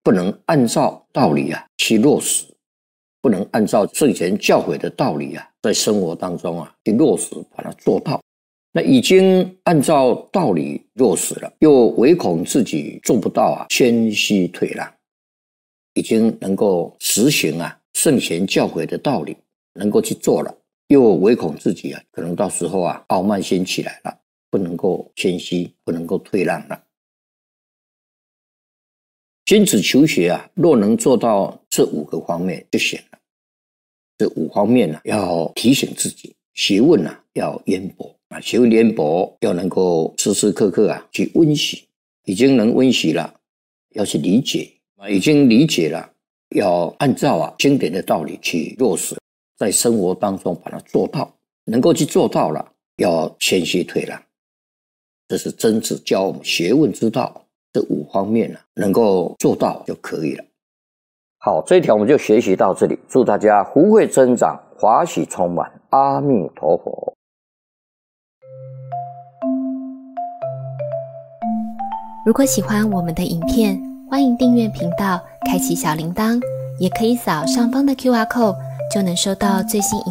不能按照道理去落实，不能按照圣贤教诲的道理在生活当中去落实，把它做到。那已经按照道理落实了，又唯恐自己做不到谦虚退让，已经能够实行圣贤教诲的道理，能够去做了，又唯恐自己可能到时候傲慢心起来了，不能够谦虚，不能够退让了。君子求学若能做到这5个方面就行了。这5方面要提醒自己，学问要渊博学问渊博，要能够时时刻刻去温习，已经能温习了，要去理解已经理解了，要按照经典的道理去落实，在生活当中把它做到，能够去做到了，要谦虚退让。这是曾子教我们学问之道，这5方面能够做到就可以了。好，这一条我们就学习到这里，祝大家福慧增长，华喜充满，阿弥陀佛。 如果喜欢我们的影片，欢迎订阅频道，开启小铃铛，也可以扫上方的 QR code，就能收到最新影